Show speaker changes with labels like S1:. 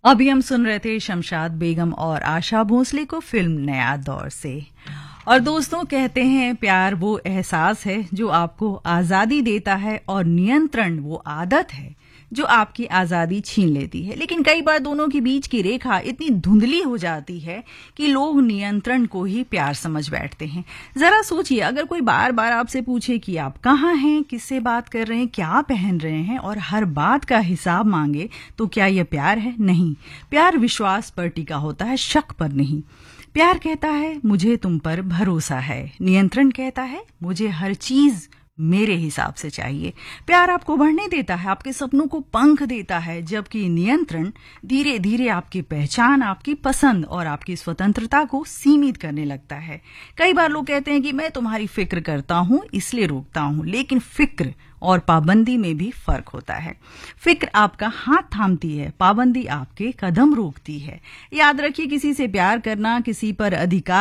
S1: अभी हम सुन रहे थे शमशाद बेगम और आशा भोसले को फिल्म नया दौर से। और दोस्तों, कहते हैं प्यार वो एहसास है जो आपको आजादी देता है और नियंत्रण वो आदत है जो आपकी आजादी छीन लेती है। लेकिन कई बार दोनों के बीच की रेखा इतनी धुंधली हो जाती है कि लोग नियंत्रण को ही प्यार समझ बैठते हैं। जरा सोचिए, अगर कोई बार बार आपसे पूछे कि आप कहाँ हैं, किससे बात कर रहे हैं, क्या पहन रहे हैं और हर बात का हिसाब मांगे, तो क्या यह प्यार है? नहीं। प्यार विश्वास पर टिका होता है, शक पर नहीं। प्यार कहता है मुझे तुम पर भरोसा है। नियंत्रण कहता है मुझे हर चीज मेरे हिसाब से चाहिए। प्यार आपको बढ़ने देता है, आपके सपनों को पंख देता है, जबकि नियंत्रण धीरे धीरे आपकी पहचान, आपकी पसंद और आपकी स्वतंत्रता को सीमित करने लगता है। कई बार लोग कहते हैं कि मैं तुम्हारी फिक्र करता हूं इसलिए रोकता हूं, लेकिन फिक्र और पाबंदी में भी फर्क होता है। फिक्र आपका हाथ थामती है, पाबंदी आपके कदम रोकती है। याद रखिए, किसी से प्यार करना, किसी पर अधिकार